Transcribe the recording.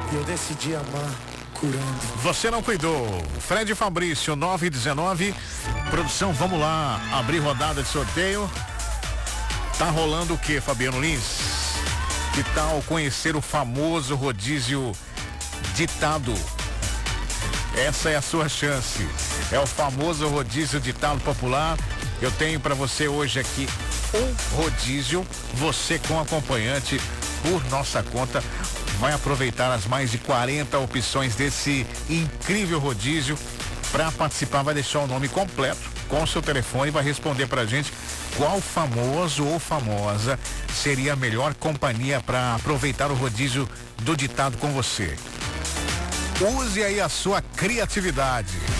E eu decidi amar curando. Você não cuidou. Fred Fabrício, 919. Produção, vamos lá. Abrir rodada de sorteio. Tá rolando o que, Fabiano Lins? Que tal conhecer o famoso rodízio ditado? Essa é a sua chance. É o famoso rodízio ditado popular. Eu tenho para você hoje aqui um rodízio. Você com acompanhante por nossa conta vai aproveitar as mais de 40 opções desse incrível rodízio. Para participar, vai deixar o nome completo com o seu telefone e vai responder pra gente qual famoso ou famosa seria a melhor companhia para aproveitar o rodízio do ditado com você. Use aí a sua criatividade.